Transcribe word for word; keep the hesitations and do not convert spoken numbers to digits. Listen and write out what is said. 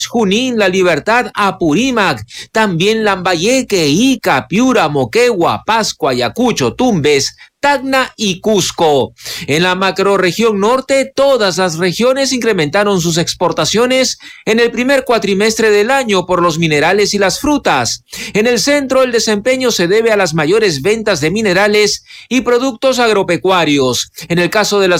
Junín, La Libertad, Apurímac, también Lambayeque, Ica, Piura, Moquegua, Pascua, Ayacucho, Tumbes, Tacna y Cusco. En la macrorregión norte, todas las regiones incrementaron sus exportaciones en el primer cuatrimestre del año por los minerales y las frutas. En el centro, el desempeño se debe a las mayores ventas de minerales y productos agropecuarios. En el caso de las